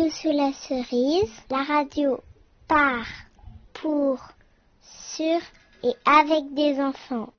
radio sous la cerise, la radio par, pour, sur et avec des enfants.